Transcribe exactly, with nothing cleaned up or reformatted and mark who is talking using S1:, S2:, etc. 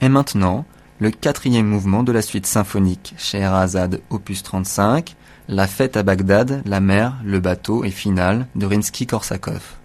S1: Et maintenant, le quatrième mouvement de la suite symphonique Scheherazade opus trente-cinq, La fête à Bagdad, la mer, le bateau et finale de Rimsky-Korsakov.